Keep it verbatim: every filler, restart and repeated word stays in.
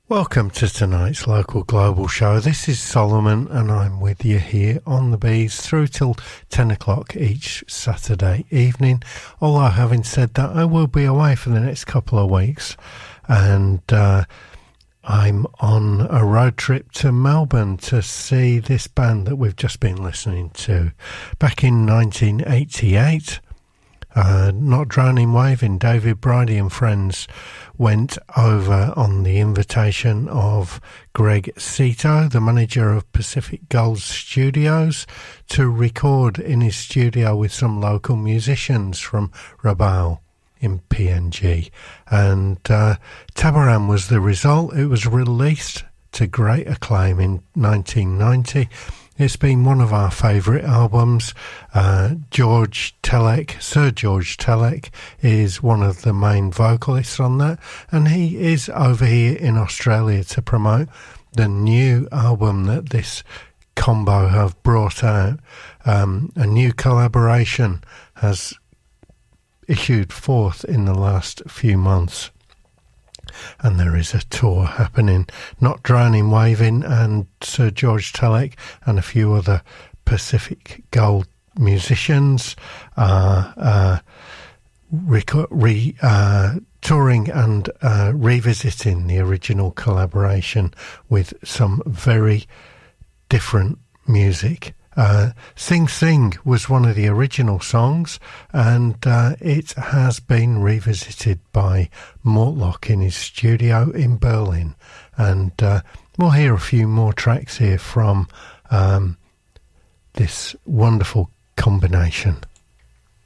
Welcome to tonight's Local Global Show. This is Solomon and I'm with you here on the Bees through till ten o'clock each Saturday evening. Although having said that, I will be away for the next couple of weeks and uh, I'm on a road trip to Melbourne to see this band that we've just been listening to. Back in nineteen eighty-eight, uh, Not Drowning Waving, David Bridie and friends went over on the invitation of Greg Cito, the manager of Pacific Gold Studios, to record in his studio with some local musicians from Rabaul in P N G. And uh, Tabaran was the result. It was released to great acclaim in nineteen ninety. It's been one of our favourite albums. Uh, George Telek, Sir George Telek, is one of the main vocalists on that, and he is over here in Australia to promote the new album that this combo have brought out. Um, a new collaboration has issued forth in the last few months. And there is a tour happening. Not Drowning Waving and Sir George Telek and a few other Pacific Gold musicians are uh, reco- re, uh, touring and uh, revisiting the original collaboration with some very different music. Uh, Sing Sing was one of the original songs, and uh, it has been revisited by Mortlock in his studio in Berlin. And uh, we'll hear a few more tracks here from um, this wonderful combination.